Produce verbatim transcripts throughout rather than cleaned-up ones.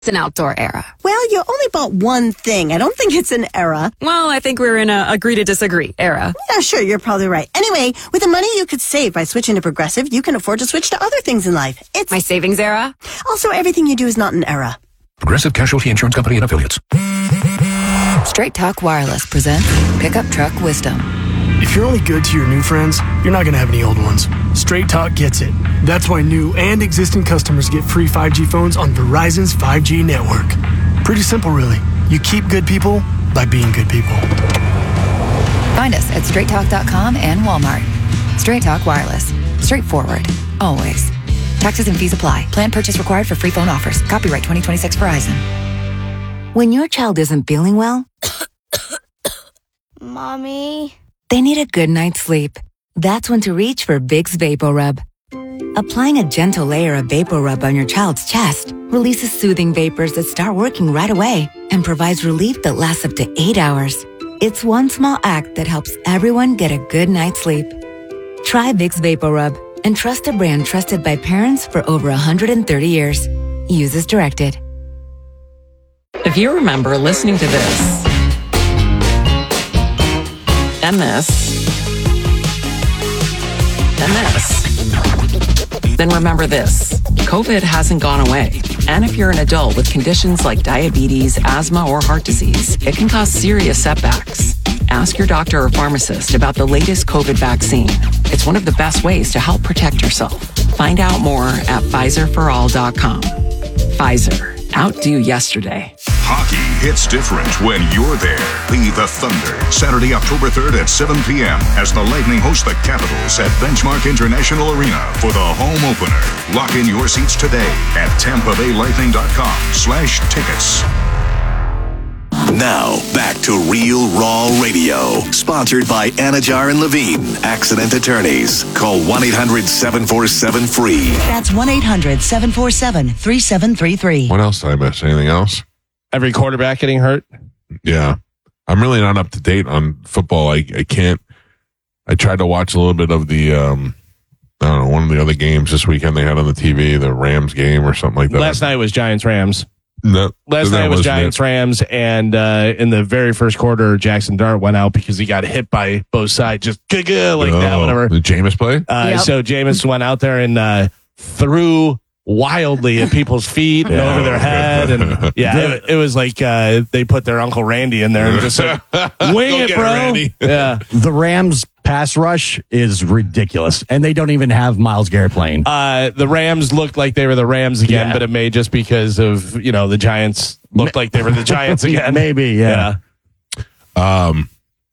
It's an outdoor era. Well, you only bought one thing. I don't think it's an era. Well, I think we're in a agree to disagree era. Yeah, sure, you're probably right. Anyway, with the money you could save by switching to Progressive, you can afford to switch to other things in life. It's my savings era. Also, everything you do is not an era. Progressive Casualty Insurance Company and Affiliates. Straight Talk Wireless presents Pickup Truck Wisdom. If you're only good to your new friends, you're not going to have any old ones. Straight Talk gets it. That's why new and existing customers get free five G phones on Verizon's five G network. Pretty simple, really. You keep good people by being good people. Find us at straight talk dot com and Walmart. Straight Talk Wireless. Straightforward. Always. Taxes and fees apply. Plan purchase required for free phone offers. Copyright twenty twenty-six Verizon. When your child isn't feeling well, Mommy, they need a good night's sleep. That's when to reach for Vicks VapoRub. Applying a gentle layer of VapoRub on your child's chest releases soothing vapors that start working right away and provides relief that lasts up to eight hours. It's one small act that helps everyone get a good night's sleep. Try Vicks VapoRub and trust a brand trusted by parents for over one hundred thirty years. Use as directed. If you remember listening to this and this and this, then remember this. COVID hasn't gone away. And if you're an adult with conditions like diabetes, asthma, or heart disease, it can cause serious setbacks. Ask your doctor or pharmacist about the latest COVID vaccine. It's one of the best ways to help protect yourself. Find out more at Pfizer for all dot com. Pfizer. Outdo yesterday. Hockey hits different when you're there. Be the Thunder. Saturday, October third at seven p.m. as the Lightning host the Capitals at Benchmark International Arena for the home opener. Lock in your seats today at tampa bay lightning dot com slash tickets. Now, back to Real Raw Radio. Sponsored by Anajar and Levine, Accident Attorneys. Call one eight hundred seven four seven free. That's one eight hundred seven four seven three seven three three. What else did I miss? Anything else? Every quarterback getting hurt? Yeah. I'm really not up to date on football. I, I can't. I tried to watch a little bit of the, um, I don't know, one of the other games this weekend they had on the T V, the Rams game or something like that. Last night was Giants-Rams. No, Last night was Giants it. Rams, and uh, in the very first quarter, Jackson Dart went out because he got hit by both sides, just like oh, that, whatever. Did Jameis play? Uh, yep. So Jameis went out there and uh, threw wildly at people's feet and yeah. over their head, and yeah, it, it was like uh, they put their Uncle Randy in there and just said, "Wing it, bro!" It, yeah, the Rams pass rush is ridiculous, and they don't even have Myles Garrett playing. Uh, the Rams looked like they were the Rams again, yeah. but it may just because of, you know, the Giants looked like they were the Giants again. Maybe, yeah. yeah. Um,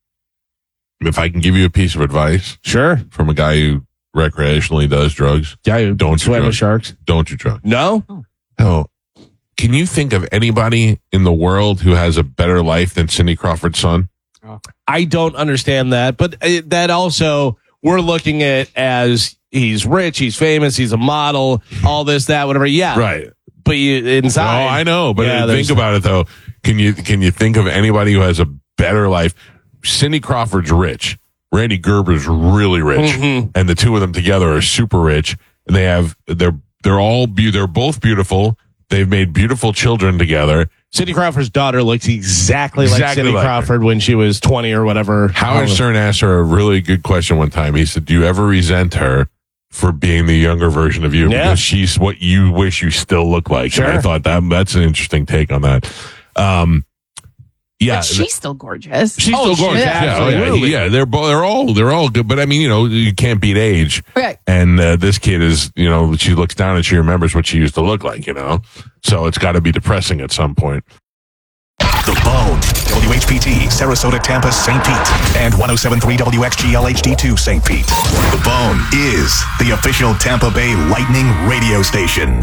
if I can give you a piece of advice, sure, from a guy who recreationally does drugs, yeah, don't swim with sharks. Don't you drugs? No, no. Can you think of anybody in the world who has a better life than Cindy Crawford's son? I don't understand that, but that also we're looking at as he's rich, he's famous, he's a model, all this, that, whatever. Yeah, right. But you inside, oh, I know. But yeah, think about it though. Can you can you think of anybody who has a better life? Cindy Crawford's rich. Randy Gerber's really rich, mm-hmm. and the two of them together are super rich. And they have they're they're all be- they're both beautiful. They've made beautiful children together. Cindy Crawford's daughter looks exactly, exactly like Cindy like Crawford her. when she was twenty or whatever. Howard Stern asked her a really good question one time. He said, do you ever resent her for being the younger version of you? Yeah. Because she's what you wish you still look like. Sure. And I thought that that's an interesting take on that. Um, yeah. But she's still gorgeous. She's oh, still gorgeous. Yeah, yeah, yeah, yeah, they're both, they're all, they're all good. But I mean, you know, you can't beat age. Right. And uh, this kid is, you know, she looks down and she remembers what she used to look like, you know? So it's got to be depressing at some point. The Bone, W H P T, Sarasota, Tampa, Saint Pete, and one oh seven point three W X G L H D two, Saint Pete. The Bone is the official Tampa Bay Lightning radio station.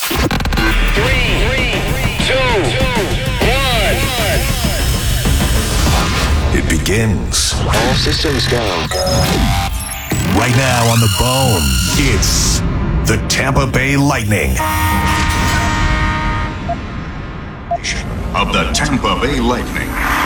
Three, two, one. It begins. All systems go. Right now on The Bone, it's the Tampa Bay Lightning. Of the Tampa Bay Lightning.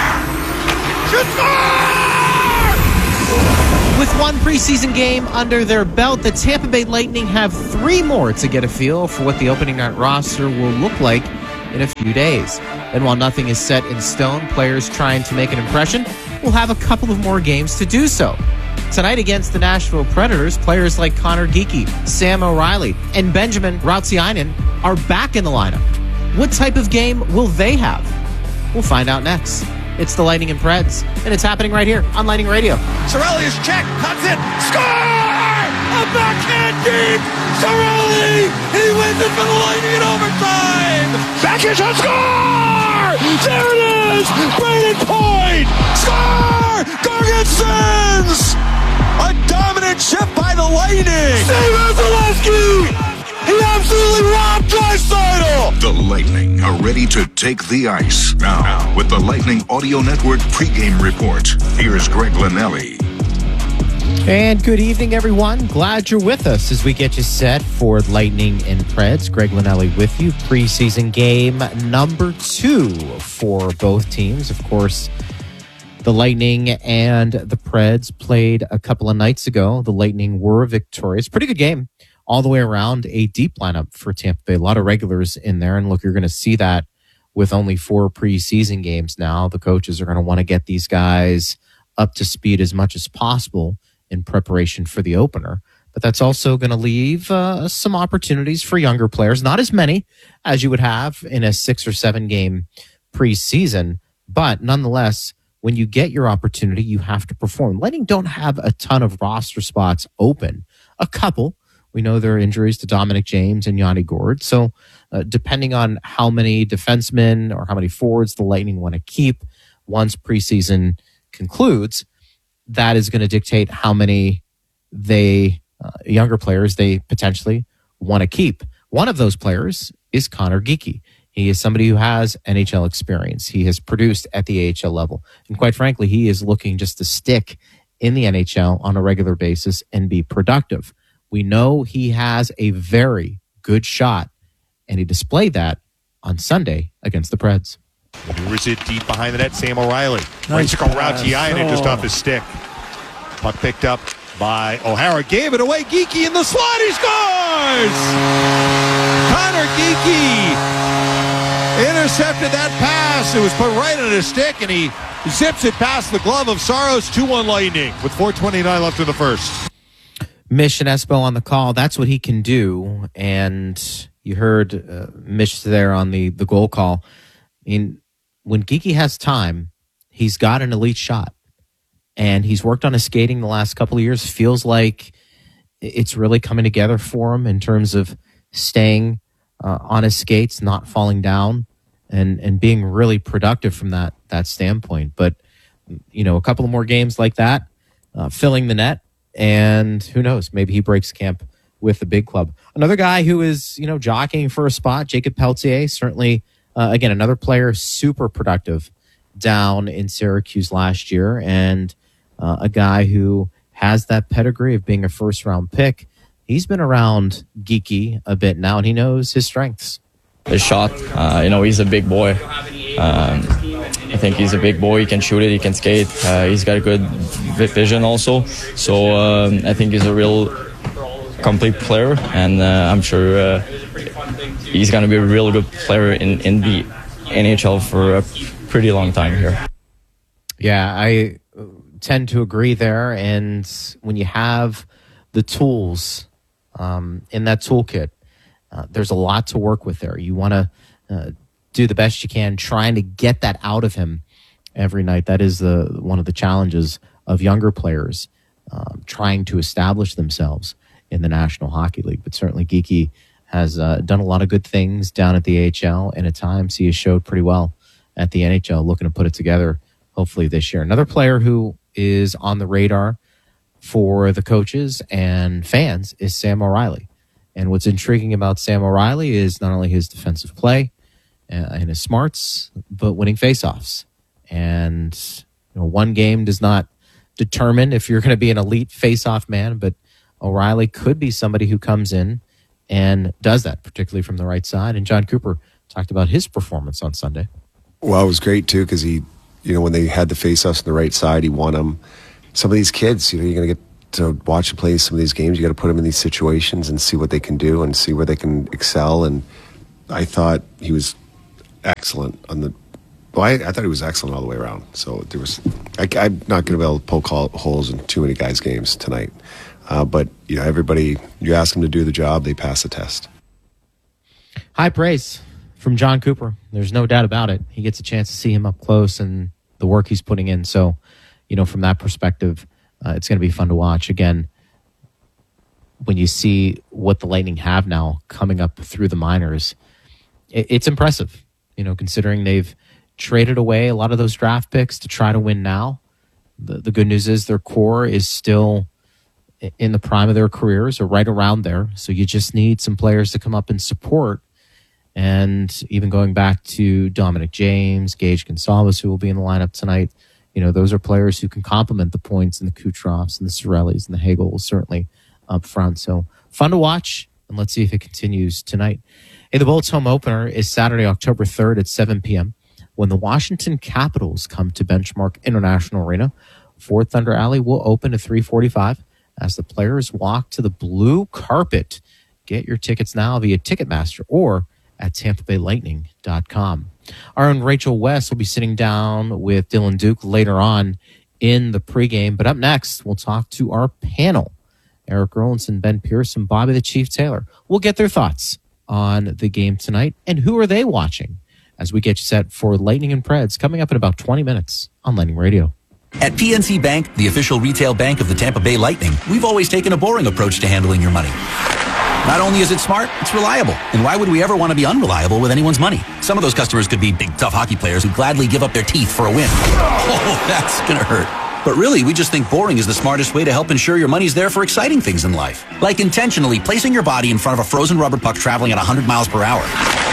With one preseason game under their belt, the Tampa Bay Lightning have three more to get a feel for what the opening night roster will look like in a few days. And while nothing is set in stone, players trying to make an impression will have a couple of more games to do so. Tonight against the Nashville Predators, players like Connor Geekie, Sam O'Reilly, and Benjamin Rautsiainen are back in the lineup. What type of game will they have? We'll find out next. It's the Lightning and Preds, and it's happening right here on Lightning Radio. Cirelli is checked, cuts it, score! A backhand deep! Cirelli! He wins it for the Lightning in overtime! Backhand shot, score! There it is! Brayden Point! Score! Gorgensons! A dominant shift by the Lightning! Steve Vasilevsky! He absolutely robbed Draisaitl! The Lightning are ready to take the ice. Now, with the Lightning Audio Network pregame report, here's Greg Linnelli. And good evening, everyone. Glad you're with us as we get you set for Lightning and Preds. Greg Linnelli with you. Preseason game number two for both teams. Of course, the Lightning and the Preds played a couple of nights ago. The Lightning were victorious. Pretty good game all the way around. A deep lineup for Tampa Bay. A lot of regulars in there. And look, you're going to see that with only four preseason games now. The coaches are going to want to get these guys up to speed as much as possible in preparation for the opener. But that's also going to leave uh, some opportunities for younger players. Not as many as you would have in a six or seven game preseason. But nonetheless, when you get your opportunity, you have to perform. Lightning don't have a ton of roster spots open. A couple. We know there are injuries to Dominic James and Yanni Gourde. So uh, depending on how many defensemen or how many forwards the Lightning want to keep once preseason concludes, that is going to dictate how many they uh, younger players they potentially want to keep. One of those players is Connor Geekie. He is somebody who has N H L experience. He has produced at the A H L level. And quite frankly, he is looking just to stick in the N H L on a regular basis and be productive. We know he has a very good shot, and he displayed that on Sunday against the Preds. Here's it deep behind the net, Sam O'Reilly. Nice Raichiko Rautsiainen oh. just off his stick. Puck picked up by O'Hara. Gave it away. Geekie in the slot. He scores! Connor Geekie intercepted that pass. It was put right on his stick, and he zips it past the glove of Saros. two one Lightning with four twenty-nine left in the first. Mish and Espo on the call. That's what he can do. And you heard uh, Mish there on the, the goal call. I mean, when Geekie has time, he's got an elite shot. And he's worked on his skating the last couple of years. Feels like it's really coming together for him in terms of staying uh, on his skates, not falling down, and, and being really productive from that, that standpoint. But, you know, a couple of more games like that, uh, filling the net. And who knows, maybe he breaks camp with the big club. Another guy who is, you know, jockeying for a spot, Jacob Pelletier, certainly, uh, again, another player super productive down in Syracuse last year, and uh, a guy who has that pedigree of being a first-round pick. He's been around Geekie a bit now, and he knows his strengths. His shot, uh, you know, he's a big boy. Um, I think he's a big boy. He can shoot it. He can skate. Uh, he's got a good vision also. So um, I think he's a real complete player, and uh, I'm sure uh, he's going to be a real good player in, in the N H L for a pretty long time here. Yeah, I tend to agree there. And when you have the tools um, in that toolkit, uh, there's a lot to work with there. You want to uh, do the best you can trying to get that out of him every night. That is the one of the challenges of younger players um, trying to establish themselves in the National Hockey League. But certainly Geekie has uh, done a lot of good things down at the A H L, and at times he has showed pretty well at the N H L, looking to put it together hopefully this year. Another player who is on the radar for the coaches and fans is Sam O'Reilly. And what's intriguing about Sam O'Reilly is not only his defensive play uh, and his smarts, but winning faceoffs. And you know, one game does not determine if you're going to be an elite faceoff man, but O'Reilly could be somebody who comes in and does that, particularly from the right side. And John Cooper talked about his performance on Sunday. Well, it was great, too, because he, you know, when they had the faceoffs on the right side, he won them. Some of these kids, you know, you're going to get to watch and play some of these games. You got to put them in these situations and see what they can do and see where they can excel. And I thought he was excellent on the. Well, I, I thought he was excellent all the way around. So there was. I, I'm not going to be able to poke holes in too many guys' games tonight. Uh, but you know, everybody, you ask them to do the job, they pass the test. High praise from John Cooper. There's no doubt about it. He gets a chance to see him up close and the work he's putting in. So, you know, from that perspective, uh, it's going to be fun to watch. Again, when you see what the Lightning have now coming up through the minors, it, it's impressive, you know, considering they've traded away a lot of those draft picks to try to win now. The, the good news is their core is still in the prime of their careers or right around there. So you just need some players to come up and support. And even going back to Dominic James, Gage Gonzalez, who will be in the lineup tonight, you know, those are players who can complement the points and the Kucherovs and the Sorellis and the Hagels certainly up front. So fun to watch, and let's see if it continues tonight. Hey, the Bolts home opener is Saturday, October third at seven p.m. when the Washington Capitals come to Benchmark International Arena. Ford Thunder Alley will open at three forty-five as the players walk to the blue carpet. Get your tickets now via Ticketmaster or at tampa bay lightning dot com. Our own Rachel West will be sitting down with Dylan Duke later on in the pregame. But up next, we'll talk to our panel. Eric Erlinson, Ben Pearson, Bobby the Chief Taylor. We'll get their thoughts on the game tonight and who are they watching as we get you set for Lightning and Preds coming up in about twenty minutes on Lightning Radio. At P N C Bank, the official retail bank of the Tampa Bay Lightning, we've always taken a boring approach to handling your money. Not only is it smart, it's reliable. And why would we ever want to be unreliable with anyone's money? Some of those customers could be big, tough hockey players who gladly give up their teeth for a win. Oh, that's going to hurt. But really, we just think boring is the smartest way to help ensure your money's there for exciting things in life. Like intentionally placing your body in front of a frozen rubber puck traveling at one hundred miles per hour.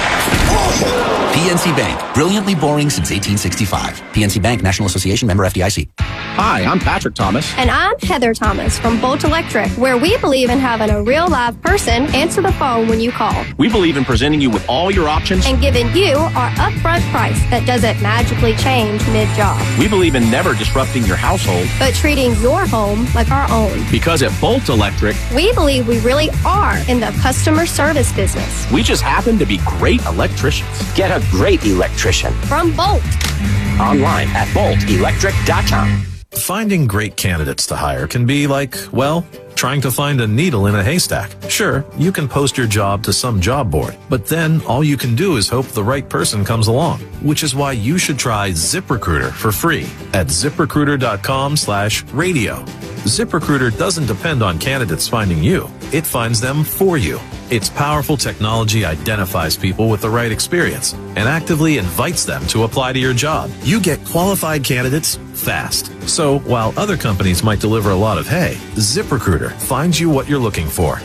P N C Bank, brilliantly boring since eighteen sixty-five. P N C Bank, National Association, member F D I C. Hi, I'm Patrick Thomas. And I'm Heather Thomas from Bolt Electric, where we believe in having a real live person answer the phone when you call. We believe in presenting you with all your options and giving you our upfront price that doesn't magically change mid-job. We believe in never disrupting your household, but treating your home like our own. Because at Bolt Electric, we believe we really are in the customer service business. We just happen to be great electricians. Get a great electrician from Bolt. Online at bolt electric dot com. Finding great candidates to hire can be like, well, trying to find a needle in a haystack. Sure, you can post your job to some job board, but then all you can do is hope the right person comes along, which is why you should try ZipRecruiter for free at ZipRecruiter.com slash radio. ZipRecruiter doesn't depend on candidates finding you. It finds them for you. Its powerful technology identifies people with the right experience and actively invites them to apply to your job. You get qualified candidates fast. So while other companies might deliver a lot of hay, ZipRecruiter finds you what you're looking for.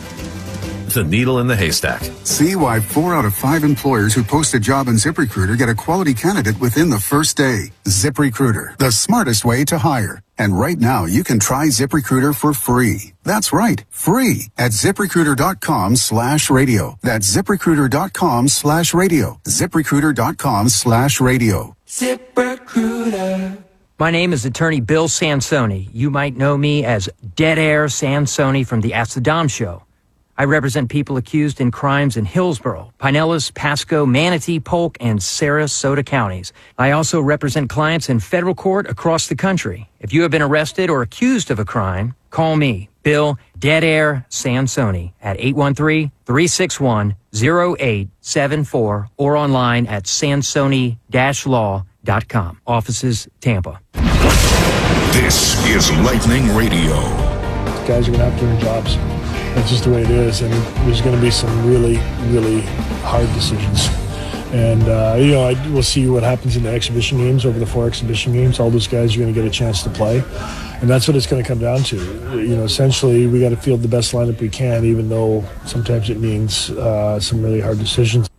The needle in the haystack. See why four out of five employers who post a job on ZipRecruiter get a quality candidate within the first day. ZipRecruiter, the smartest way to hire. And right now, you can try ZipRecruiter for free. That's right, free at ZipRecruiter.com slash radio. That's ZipRecruiter.com slash radio. ZipRecruiter.com slash radio. ZipRecruiter. My name is attorney Bill Sansoni. You might know me as Dead Air Sansoni from the Ask the Dom show. I represent people accused in crimes in Hillsborough, Pinellas, Pasco, Manatee, Polk, and Sarasota counties. I also represent clients in federal court across the country. If you have been arrested or accused of a crime, call me, Bill Dead Air Sansoni, at eight one three, three six one, zero eight seven four or online at sansoni dash law dot com. Offices, Tampa. This is Lightning Radio. Guys are going to have to earn jobs. That's just the way it is, and there's going to be some really, really hard decisions. And, uh, you know, I, we'll see what happens in the exhibition games, over the four exhibition games. All those guys are going to get a chance to play, and that's what it's going to come down to. You know, essentially, we got to field the best lineup we can, even though sometimes it means uh, some really hard decisions.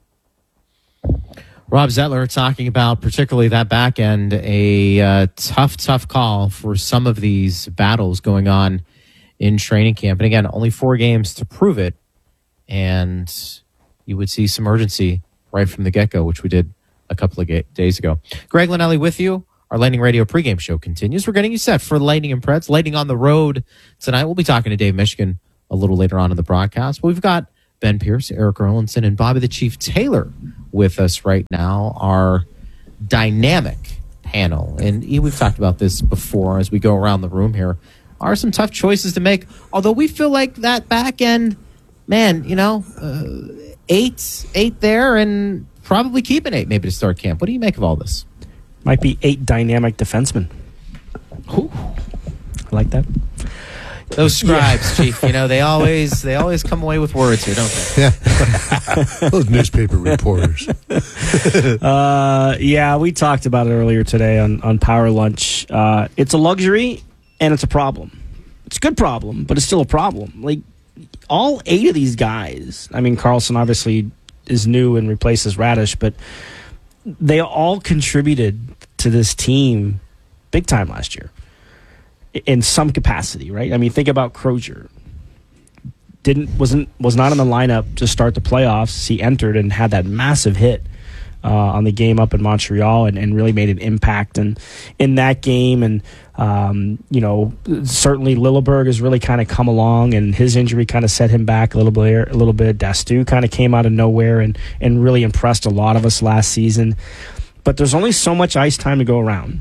Rob Zettler talking about particularly that back end, a uh, tough, tough call for some of these battles going on in training camp. And again, only four games to prove it. And you would see some urgency right from the get-go, which we did a couple of ga- days ago. Greg Linnelli with you. Our Lightning Radio pregame show continues. We're getting you set for Lightning and Preds. Lightning on the road tonight. We'll be talking to Dave Michigan a little later on in the broadcast. But we've got Ben Pierce, Eric Erlinson, and Bobby the Chief Taylor with us right now. Our dynamic panel. And we've talked about this before as we go around the room here. Are some tough choices to make. Although we feel like that back end, man, you know, uh, eight, eight there and probably keeping eight maybe to start camp. What do you make of all this? Might be eight dynamic defensemen. Ooh. I like that. Those scribes, yeah. Chief, you know, they always they always come away with words here, don't they? Yeah. Those newspaper reporters. uh, yeah, we talked about it earlier today on, on Power Lunch. Uh, it's a luxury and it's a problem. It's a good problem, but it's still a problem. Like, all eight of these guys, I mean, Carlson obviously is new and replaces Radish, but they all contributed to this team big time last year. In some capacity, right? I mean, think about Crozier. Didn't wasn't was not in the lineup to start the playoffs. He entered and had that massive hit uh, on the game up in Montreal, and, and really made an impact in in that game. And um, you know, certainly Lilleberg has really kind of come along, and his injury kind of set him back a little bit. A little bit. Dastu kind of came out of nowhere and and really impressed a lot of us last season. But there's only so much ice time to go around.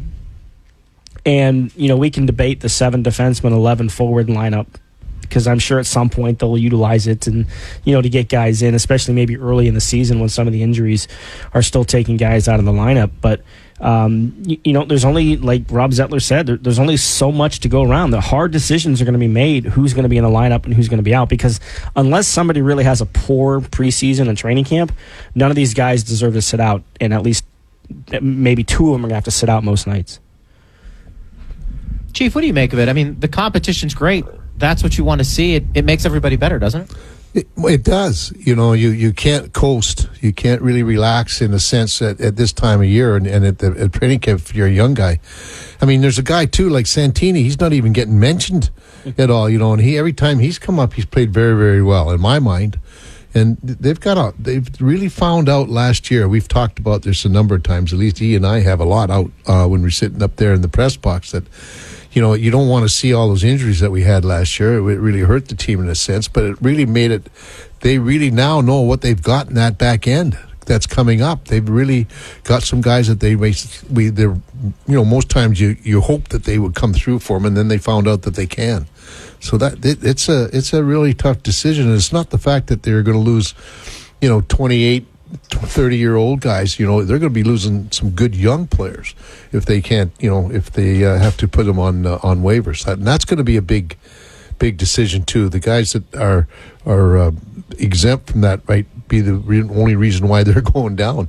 And, you know, we can debate the seven defenseman, eleven forward lineup, because I'm sure at some point they'll utilize it and, you know, to get guys in, especially maybe early in the season when some of the injuries are still taking guys out of the lineup. But, um, you, you know, there's only, like Rob Zettler said, there, there's only so much to go around. The hard decisions are going to be made who's going to be in the lineup and who's going to be out, because unless somebody really has a poor preseason and training camp, none of these guys deserve to sit out, and at least maybe two of them are going to have to sit out most nights. Chief, what do you make of it? I mean, the competition's great. That's what you want to see. It, it makes everybody better, doesn't it? It, it does. You know, you, you can't coast. You can't really relax in the sense that at this time of year and, and at the at training camp if you're a young guy. I mean, there's a guy, too, like Santini. He's not even getting mentioned at all, you know, and he every time he's come up, he's played very, very well, in my mind. And they've got a, they've really found out last year. We've talked about this a number of times. At least he and I have a lot out uh, when we're sitting up there in the press box that, you know, you don't want to see all those injuries that we had last year. It really hurt the team in a sense, but it really made it, they really now know what they've got in that back end that's coming up. They've really got some guys that they, we, they're, you know, most times you, you hope that they would come through for them, and then they found out that they can. So that it, it's a it's a really tough decision. And it's not the fact that they're going to lose, you know, twenty-eight, thirty-year-old guys. You know, they're going to be losing some good young players if they can't, you know, if they uh, have to put them on uh, on waivers. That, and that's going to be a big, big decision too. The guys that are are uh, exempt from that might be the re- only reason why they're going down.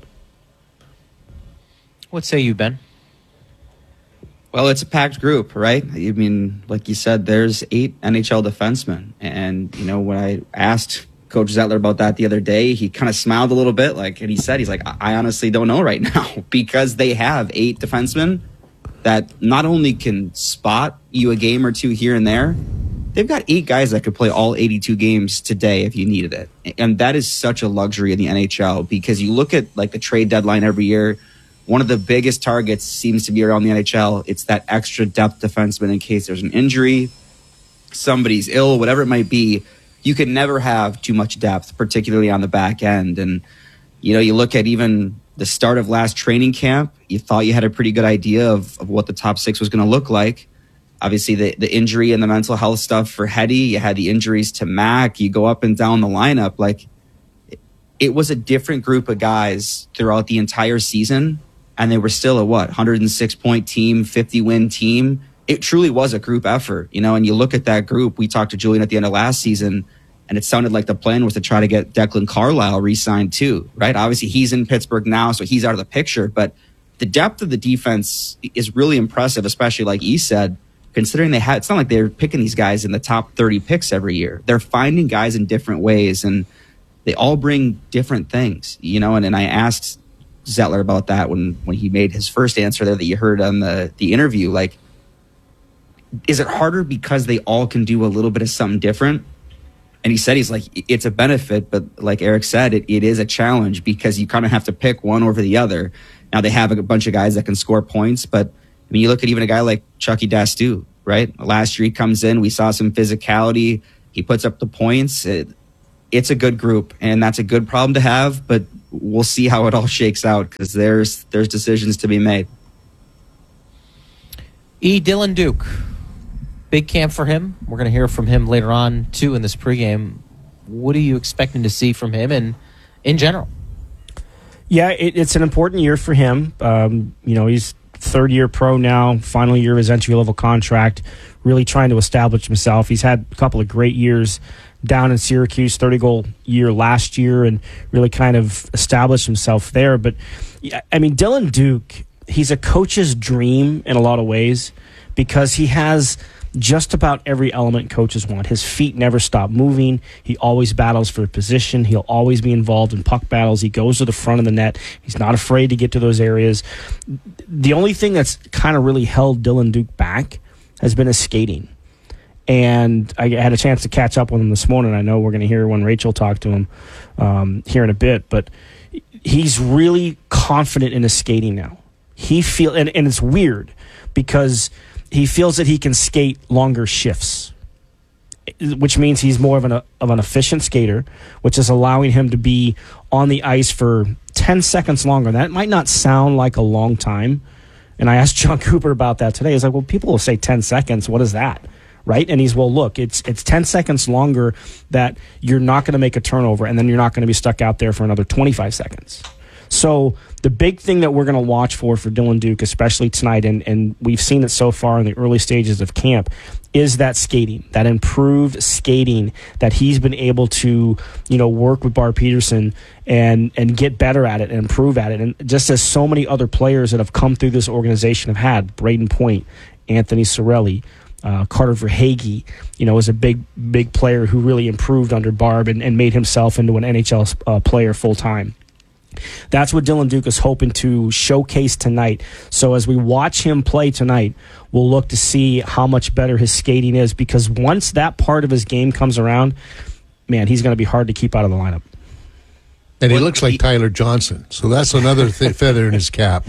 What say you, Ben? Well, it's a packed group, right? I mean, like you said, there's eight N H L defensemen. And, you know, when I asked Coach Zettler about that the other day, he kind of smiled a little bit. Like, and he said, he's like, I honestly don't know right now, because they have eight defensemen that not only can spot you a game or two here and there, they've got eight guys that could play all eighty-two games today if you needed it. And that is such a luxury in the N H L, because you look at like the trade deadline every year, one of the biggest targets seems to be around the N H L. It's that extra depth defenseman in case there's an injury, somebody's ill, whatever it might be. You can never have too much depth, particularly on the back end. And, you know, you look at even the start of last training camp, you thought you had a pretty good idea of, of what the top six was going to look like. Obviously, the, the injury and the mental health stuff for Heddy, you had the injuries to Mac, you go up and down the lineup. Like, it was a different group of guys throughout the entire season. And they were still a, what, one hundred six point team, fifty win team. It truly was a group effort, you know, and you look at that group. We talked to Julian at the end of last season, and it sounded like the plan was to try to get Declan Carlisle re-signed too, right? Obviously, he's in Pittsburgh now, so he's out of the picture. But the depth of the defense is really impressive, especially like E said, considering they had, it's not like they're picking these guys in the top thirty picks every year. They're finding guys in different ways, and they all bring different things, you know, and, and I asked Zettler about that when, when he made his first answer there that you heard on the, the interview. Like, is it harder because they all can do a little bit of something different? And he said, he's like, it's a benefit, but like Eric said, it, it is a challenge because you kind of have to pick one over the other. Now they have a bunch of guys that can score points, but I mean, you look at even a guy like Chucky Dastu, right? Last year he comes in, we saw some physicality, he puts up the points. It, it's a good group, and that's a good problem to have, but we'll see how it all shakes out because there's there's decisions to be made. E. Dylan Duke, big camp for him. We're going to hear from him later on, too, in this pregame. What are you expecting to see from him and in general? Yeah, it, it's an important year for him. Um, you know, he's third year pro now, final year of his entry-level contract, really trying to establish himself. He's had a couple of great years down in Syracuse, thirty-goal year last year, and really kind of established himself there. But, I mean, Dylan Duke, he's a coach's dream in a lot of ways because he has just about every element coaches want. His feet never stop moving. He always battles for a position. He'll always be involved in puck battles. He goes to the front of the net. He's not afraid to get to those areas. The only thing that's kind of really held Dylan Duke back has been his skating. And I had a chance to catch up with him this morning. I know we're going to hear when Rachel talked to him um, here in a bit, but he's really confident in his skating now. He feel and, and it's weird because he feels that he can skate longer shifts, which means he's more of an of an efficient skater, which is allowing him to be on the ice for ten seconds longer. That might not sound like a long time. And I asked John Cooper about that today. He's like, well, people will say ten seconds. What is that? Right? And he's, well, look, it's it's ten seconds longer that you're not going to make a turnover, and then you're not going to be stuck out there for another twenty-five seconds. So the big thing that we're going to watch for for Dylan Duke, especially tonight, and, and we've seen it so far in the early stages of camp, is that skating, that improved skating that he's been able to, you know, work with Barb Peterson and and get better at it and improve at it. And just as so many other players that have come through this organization have had, Braden Point, Anthony Cirelli, Uh, Carter Verhaeghe, you know, is a big, big player who really improved under Barb and, and made himself into an N H L uh, player full time. That's what Dylan Duke is hoping to showcase tonight. So as we watch him play tonight, we'll look to see how much better his skating is, because once that part of his game comes around, man, he's going to be hard to keep out of the lineup. And he looks like Tyler Johnson, so that's another th- feather in his cap.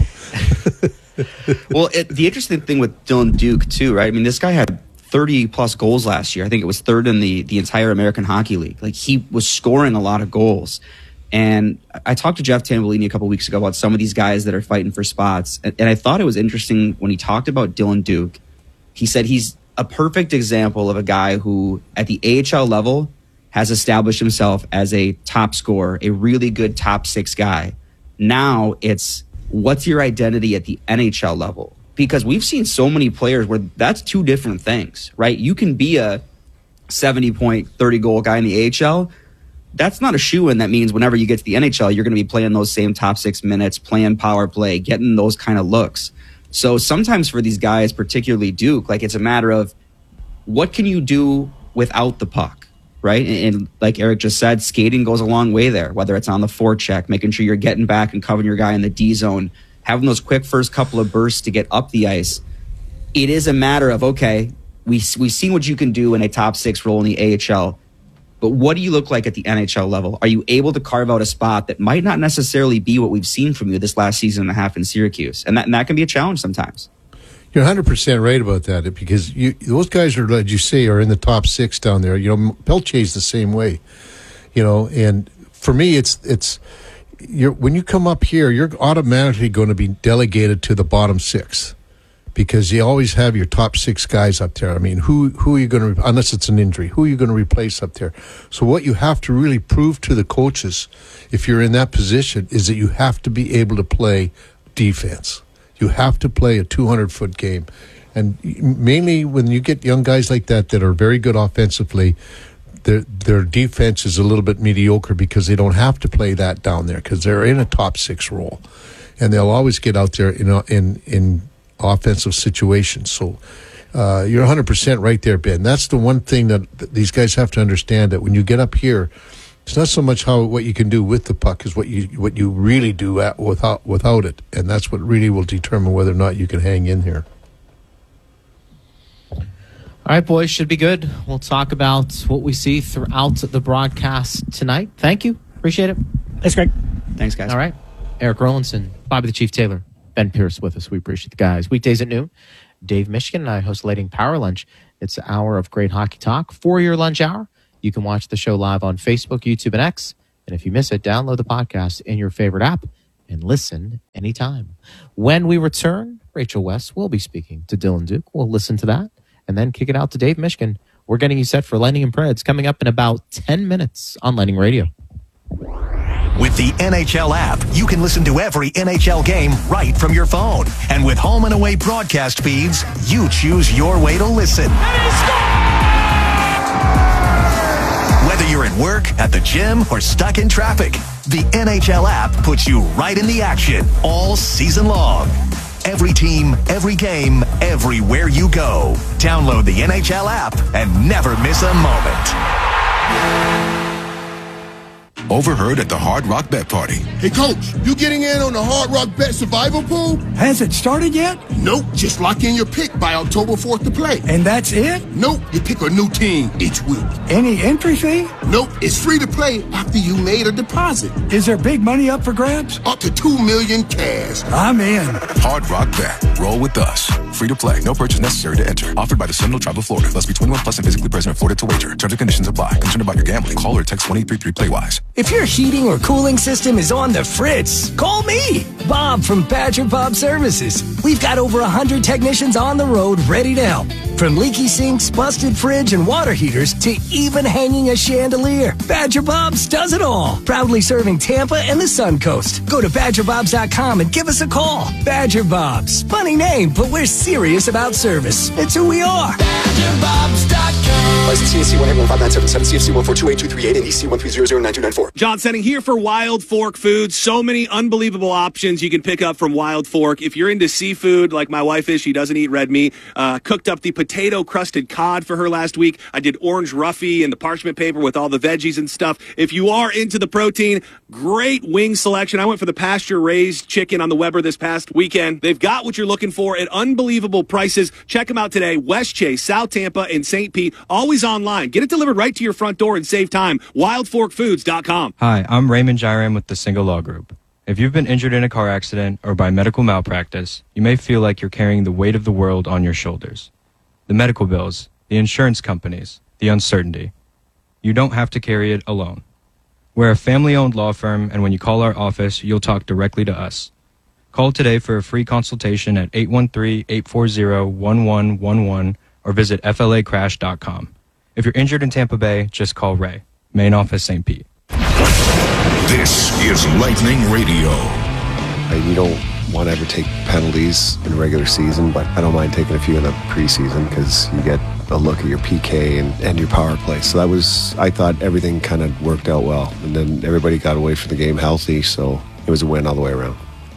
Well, it, the interesting thing with Dylan Duke, too, right? I mean, this guy had thirty-plus goals last year. I think it was third in the, the entire American Hockey League. Like, he was scoring a lot of goals. And I talked to Jeff Tambellini a couple weeks ago about some of these guys that are fighting for spots. And, and I thought it was interesting when he talked about Dylan Duke. He said he's a perfect example of a guy who, at the A H L level, has established himself as a top scorer, a really good top six guy. Now it's, what's your identity at the N H L level? Because we've seen so many players where that's two different things, right? You can be a seventy-point, thirty-goal guy in the A H L. That's not a shoe-in. That means whenever you get to the N H L, you're going to be playing those same top six minutes, playing power play, getting those kind of looks. So sometimes for these guys, particularly Duke, like, it's a matter of what can you do without the puck, right? And, and like Eric just said, skating goes a long way there, whether it's on the forecheck, making sure you're getting back and covering your guy in the D zone, having those quick first couple of bursts to get up the ice. It is a matter of, okay, we, we've seen what you can do in a top six role in the A H L, but what do you look like at the N H L level? Are you able to carve out a spot that might not necessarily be what we've seen from you this last season and a half in Syracuse? And that, and that can be a challenge sometimes. You're one hundred percent right about that, because you, those guys are, as you say, are in the top six down there. You know, Pelche's the same way. You know, and for me, it's it's you're, when you come up here, you're automatically going to be delegated to the bottom six, because you always have your top six guys up there. I mean, who who are you going to, unless it's an injury, who are you going to replace up there? So what you have to really prove to the coaches, if you're in that position, is that you have to be able to play defense. You have to play a two hundred foot game. And mainly when you get young guys like that that are very good offensively, their their defense is a little bit mediocre because they don't have to play that down there, because they're in a top six role. And they'll always get out there in in, in offensive situations. So uh, you're one hundred percent right there, Ben. That's the one thing that, that these guys have to understand, that when you get up here, it's not so much how what you can do with the puck is what you what you really do at, without without it, and that's what really will determine whether or not you can hang in here. All right, boys, should be good. We'll talk about what we see throughout the broadcast tonight. Thank you. Appreciate it. Thanks, Greg. Thanks, guys. All right. Eric Rollinson, Bobby the Chief Taylor, Ben Pierce with us. We appreciate the guys. Weekdays at noon, Dave Michigan and I host Lighting Power Lunch. It's an hour of great hockey talk. For your lunch hour, You can watch the show live on Facebook, YouTube, and X. And if you miss it, download the podcast in your favorite app and listen anytime. When we return, Rachel West will be speaking to Dylan Duke. We'll listen to that and then kick it out to Dave Mishkin. We're getting you set for Lightning and Preds coming up in about ten minutes on Lightning Radio. With the N H L app, you can listen to every N H L game right from your phone. And with home and away broadcast feeds, you choose your way to listen. Whether you're at work, at the gym, or stuck in traffic, the N H L app puts you right in the action all season long. Every team, every game, everywhere you go. Download the N H L app and never miss a moment. Overheard at the Hard Rock Bet Party. Hey, Coach, you getting in on the Hard Rock Bet Survival Pool? Has it started yet? Nope, just lock in your pick by October fourth to play. And that's it? Nope, you pick a new team each week. Any entry fee? Nope, it's free to play after you made a deposit. Is there big money up for grabs? Up to two million cash. I'm in. Hard Rock Bet. Roll with us. Free to play. No purchase necessary to enter. Offered by the Seminole Tribe of Florida. Must be twenty-one plus and physically present in Florida to wager. Terms and conditions apply. Concerned about your gambling? Call or text one eight three three play wise. If your heating or cooling system is on the fritz, call me, Bob from Badger Bob Services. We've got over one hundred technicians on the road ready to help. From leaky sinks, busted fridge, and water heaters to even hanging a chandelier, Badger Bob's does it all. Proudly serving Tampa and the Sun Coast. Go to badger bobs dot com and give us a call. Badger Bob's. Funny name, but we're serious about service. It's who we are. badger bobs dot com. License C S C one eight one five nine seven seven, C F C one four two eight two three eight, and E C one three zero zero nine two nine four. John Senning here for Wild Fork Foods. So many unbelievable options you can pick up from Wild Fork. If you're into seafood, like my wife is, she doesn't eat red meat. Uh, cooked up the potato-crusted cod for her last week. I did orange roughy and the parchment paper with all the veggies and stuff. If you are into the protein, great wing selection. I went for the pasture-raised chicken on the Weber this past weekend. They've got what you're looking for at unbelievable prices. Check them out today. West Chase, South Tampa, and Saint Pete. Always online. Get it delivered right to your front door and save time. wild fork foods dot com. Hi, I'm Raymond Jairam with the Single Law Group. If you've been injured in a car accident or by medical malpractice, you may feel like you're carrying the weight of the world on your shoulders. The medical bills, the insurance companies, the uncertainty. You don't have to carry it alone. We're a family-owned law firm, and when you call our office, you'll talk directly to us. Call today for a free consultation at eight one three, eight four zero, one one one one or visit F L A crash dot com. If you're injured in Tampa Bay, just call Ray. Main office, Saint Pete. This is Lightning Radio. Uh, You don't want to ever take penalties in the regular season, but I don't mind taking a few in the preseason because you get a look at your P K and, and your power play. So that was, I thought everything kind of worked out well. And then everybody got away from the game healthy, so it was a win all the way around.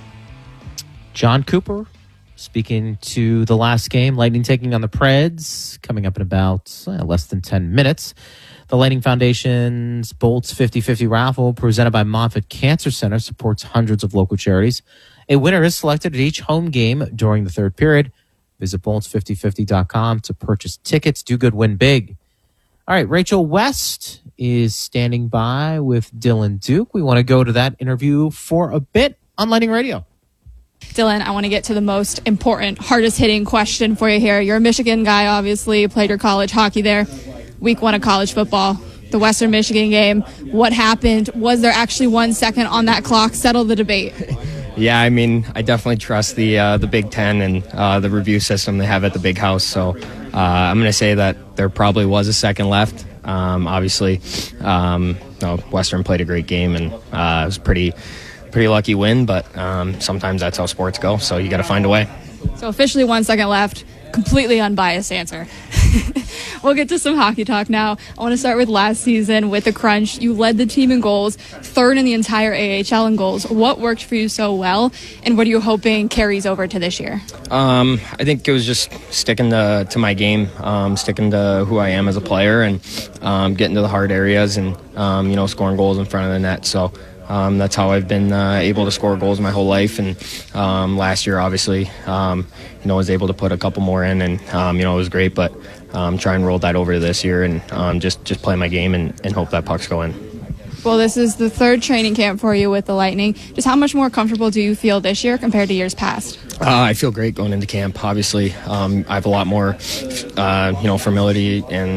John Cooper speaking to the last game, Lightning taking on the Preds, coming up in about uh, less than ten minutes. The Lightning Foundation's Bolts fifty-fifty raffle presented by Moffitt Cancer Center supports hundreds of local charities. A winner is selected at each home game during the third period. Visit bolts fifty fifty dot com to purchase tickets. Do good, win big. All right, Rachel West is standing by with Dylan Duke. We want to go to that interview for a bit on Lightning Radio. Dylan, I want to get to the most important, hardest hitting question for you here. You're a Michigan guy, obviously. You played your college hockey there. Week one of college football, the Western Michigan game. What happened? Was there actually one second on that clock? Settle the debate. Yeah, I mean, I definitely trust the uh, the Big Ten and uh, the review system they have at the Big House. So uh, I'm going to say that there probably was a second left. Um, obviously, um, you know, Western played a great game, and uh, it was pretty pretty lucky win. But um, sometimes that's how sports go. So you got to find a way. So officially one second left. Completely unbiased answer. We'll get to some hockey talk now. I want to start with last season with the Crunch. You led the team in goals, third in the entire A H L in goals. What worked for you so well, and what are you hoping carries over to this year? Um, I think it was just sticking to, to my game, um, sticking to who I am as a player, and um, getting to the hard areas and, um, you know, scoring goals in front of the net. So Um, that's how I've been uh, able to score goals my whole life. And um, last year, obviously, um, you know, was able to put a couple more in, and um, you know, it was great. But um, try and roll that over this year, and um, just just play my game and, and hope that pucks go in. Well, this is the third training camp for you with the Lightning. Just how much more comfortable do you feel this year compared to years past? Uh, I feel great going into camp. Obviously, um, I have a lot more, uh, you know, familiarity and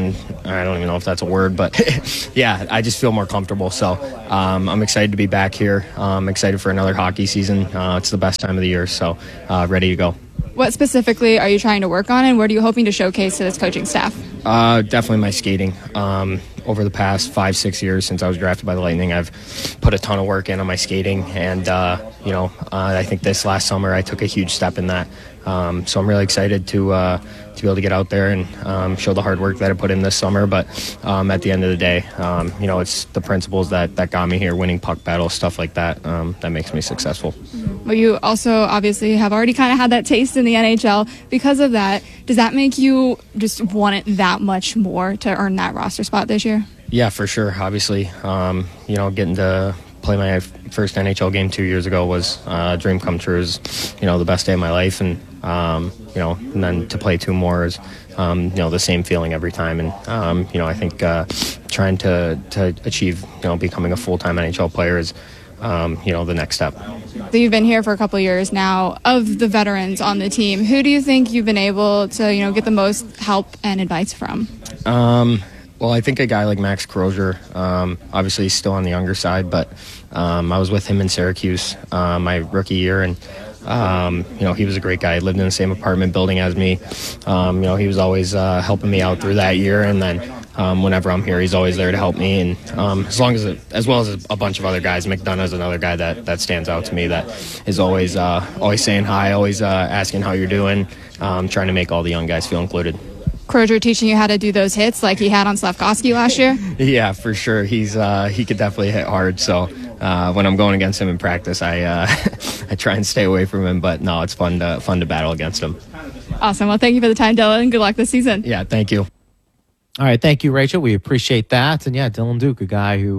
I don't even know if that's a word, but yeah, I just feel more comfortable. So um, I'm excited to be back here. I'm excited for another hockey season. Uh, it's the best time of the year, so uh, ready to go. What specifically are you trying to work on, and what are you hoping to showcase to this coaching staff? Uh, definitely my skating. Um, over the past five, six years since I was drafted by the Lightning, I've put a ton of work in on my skating, and uh, you know, uh, I think this last summer I took a huge step in that. Um, so I'm really excited to uh, to be able to get out there and um, show the hard work that I put in this summer. But um, at the end of the day, um, you know, it's the principles that, that got me here, winning puck battles, stuff like that, um, that makes me successful. Well, you also obviously have already kind of had that taste in the N H L. Because of that, does that make you just want it that much more to earn that roster spot this year? Yeah, for sure. Obviously, um, you know, getting to play my first N H L game two years ago was uh, a dream come true. It was, you know, the best day of my life, and um, you know, and then to play two more is, um, you know, the same feeling every time. And um, you know, I think uh, trying to to achieve, you know, becoming a full time N H L player is, um, you know, the next step. So you've been here for a couple of years now. Of the veterans on the team, who do you think you've been able to, you know, get the most help and advice from? Um, well, I think a guy like Max Crozier, um, obviously he's still on the younger side, but um, I was with him in Syracuse uh, my rookie year, and um, you know, he was a great guy. He lived in the same apartment building as me. Um, you know, he was always uh, helping me out through that year, and then Um, whenever I'm here, he's always there to help me, and um, as long as, it, as well as a bunch of other guys. McDonough's another guy that, that stands out to me. That is always uh, always saying hi, always uh, asking how you're doing, um, trying to make all the young guys feel included. Crozier teaching you how to do those hits like he had on Slavkovsky last year? Yeah, for sure. He's uh, he could definitely hit hard. So uh, when I'm going against him in practice, I uh, I try and stay away from him. But no, it's fun to fun to battle against him. Awesome. Well, thank you for the time, Dylan, and good luck this season. Yeah, thank you. All right, thank you, Rachel. We appreciate that. And yeah, Dylan Duke, a guy who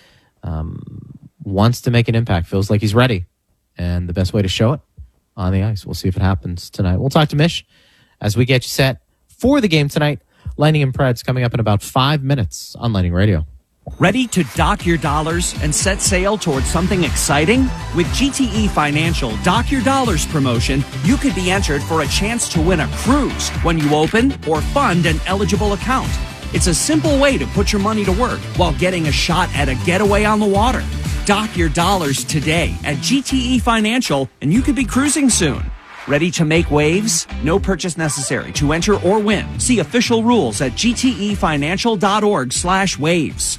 um, wants to make an impact, feels like he's ready. And the best way to show it, on the ice. We'll see if it happens tonight. We'll talk to Mish as we get you set for the game tonight. Lightning and Preds coming up in about five minutes on Lightning Radio. Ready to dock your dollars and set sail towards something exciting? With G T E Financial Dock Your Dollars promotion, you could be entered for a chance to win a cruise when you open or fund an eligible account. It's a simple way to put your money to work while getting a shot at a getaway on the water. Dock your dollars today at G T E Financial, and you could be cruising soon. Ready to make waves? No purchase necessary to enter or win. See official rules at gtefinancial.org slash waves.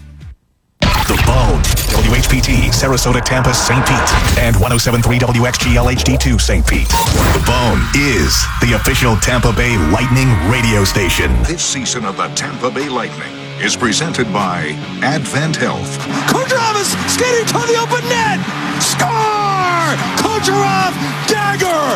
The Bone, W H P T, Sarasota, Tampa, Saint Pete, and one oh seven point three W X G L H D two, Saint Pete. The Bone is the official Tampa Bay Lightning radio station. This season of the Tampa Bay Lightning is presented by Advent Health. Kucherov is skating toward the open net! Score! Kucherov, dagger!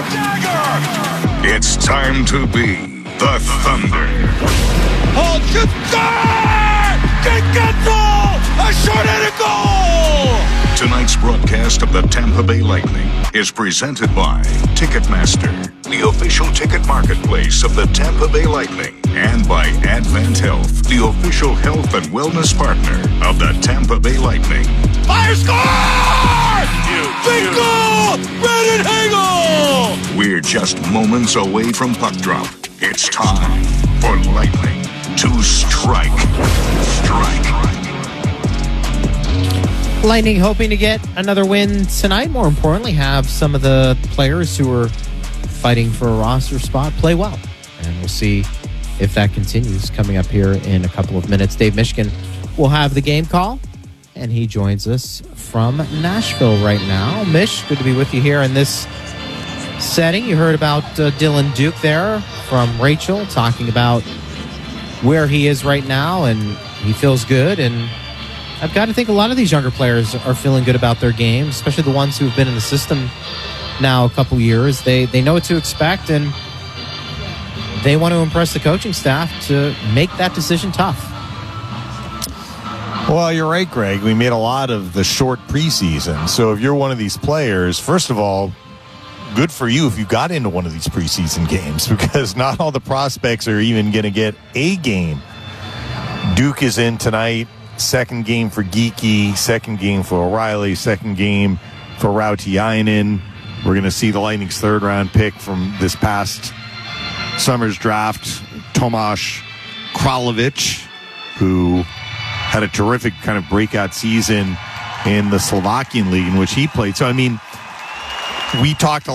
Dagger! It's time to be the Thunder. Hold, shoot, score! Get Getzel! A shot and a goal! Tonight's broadcast of the Tampa Bay Lightning is presented by Ticketmaster, the official ticket marketplace of the Tampa Bay Lightning, and by Advent Health, the official health and wellness partner of the Tampa Bay Lightning. Fire score! Big goal! Brandon Hagel! We're just moments away from puck drop. It's time for Lightning to strike. Strike. Lightning hoping to get another win tonight. More importantly, have some of the players who are fighting for a roster spot play well. And we'll see if that continues coming up here in a couple of minutes. Dave Mishkin will have the game call, and he joins us from Nashville right now. Mish, good to be with you here in this setting. You heard about uh, Dylan Duke there from Rachel talking about where he is right now, and he feels good. And I've got to think a lot of these younger players are feeling good about their game, especially the ones who've been in the system now a couple years. They they know what to expect, and they want to impress the coaching staff to make that decision tough. Well, you're right, Greg. We made a lot of the short preseason. So if you're one of these players, first of all, good for you if you got into one of these preseason games, because not all the prospects are even going to get a game. Duke is in tonight. Second game for Geeky, second game for O'Reilly, second game for Rautiainen. We're going to see the Lightning's third round pick from this past summer's draft, Tomas Kralovic. who had a terrific kind of breakout season in the Slovakian league in which he played. So, I mean, we talked a